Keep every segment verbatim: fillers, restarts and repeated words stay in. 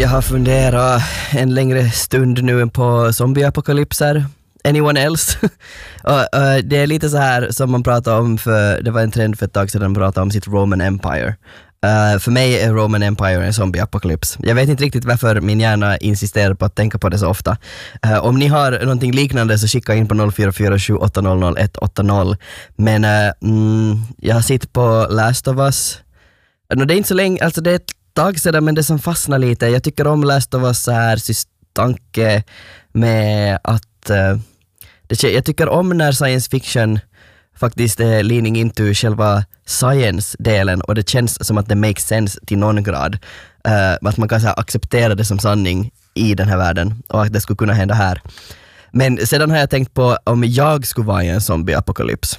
Jag har funderat en längre stund nu på zombieapokalypser. Anyone else? och, och det är lite så här som man pratar om, för det var en trend för ett tag sedan man pratade om sitt Roman Empire. Uh, för mig är Roman Empire en zombieapokalyps. Jag vet inte riktigt varför min hjärna insisterar på att tänka på det så ofta. Uh, om ni har någonting liknande så skicka in på noll fyra fyra sju åtta noll noll ett åtta noll. Men uh, mm, jag har sett på Last of Us. Uh, det är inte så länge, alltså det är ett tag sedan, men det som fastnar lite. Jag tycker om Last of Us så här tanke med att uh, det, jag tycker om när science fiction faktiskt är leaning into själva science-delen, och det känns som att det makes sense till någon grad. Uh, att man kan så här, acceptera det som sanning i den här världen och att det skulle kunna hända här. Men sedan har jag tänkt på om jag skulle vara i en zombie-apokalyps.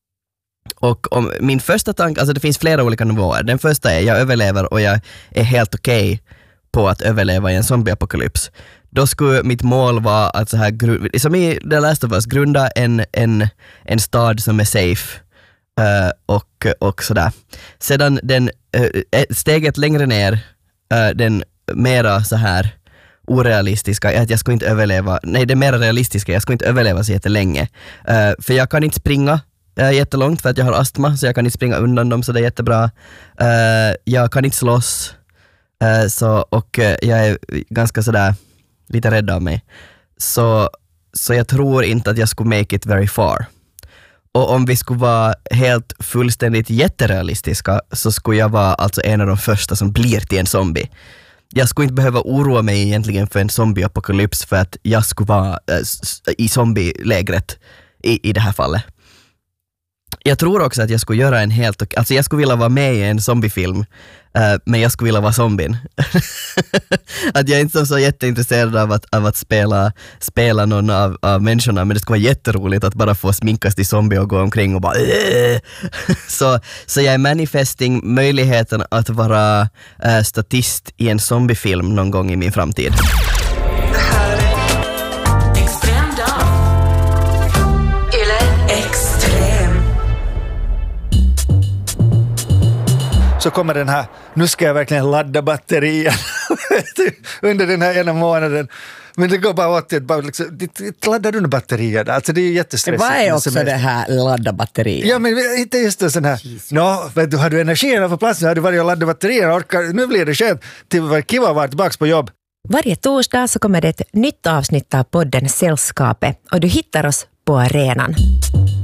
Och om min första tanke, alltså det finns flera olika nivåer. Den första är jag överlever och jag är helt okej okay på att överleva i en zombie-apokalyps. Då skulle mitt mål vara att så här, som i The Last of Us, grunda en, en, en stad som är safe uh, och, och sådär. Sedan den uh, steget längre ner, uh, den mera så här orealistiska, att jag skulle inte överleva, nej det mera realistiska, jag skulle inte överleva så jättelänge. Uh, för jag kan inte springa uh, jättelångt för att jag har astma, så jag kan inte springa undan dem, så det är jättebra. Uh, jag kan inte slåss, uh, så, och uh, jag är ganska sådär lite rädd av mig. Så, så jag tror inte att jag skulle make it very far. Och om vi skulle vara helt fullständigt jätterealistiska, så skulle jag vara alltså en av de första som blir till en zombie. Jag skulle inte behöva oroa mig egentligen för en zombie-apokalyps, för att jag skulle vara äh, i zombie-lägret i, i det här fallet. Jag tror också att jag skulle göra en helt... Alltså jag skulle vilja vara med i en zombiefilm, uh, men jag skulle vilja vara zombien. Att jag är inte så, så jätteintresserad av att, av att spela, spela någon av, av människorna, men det skulle vara jätteroligt att bara få sminkas till zombie och gå omkring och bara... så, så jag är manifesting möjligheten att vara uh, statist i en zombiefilm någon gång i min framtid. Så kommer den här, nu ska jag verkligen ladda batterien under den här ena månaden. Men det går bara åt att bara liksom, det laddar under batterierna. Alltså det är jättestressigt. Vad är också det här ladda batterier? Ja, men inte just en sån här, nå, vet du, har du energin på platsen, har du varit och laddat batterierna, orkar, nu blir det skönt till att kiva att vara tillbaka på jobb. Varje torsdag så kommer det ett nytt avsnitt av podden Sällskapet, och du hittar oss på arenan.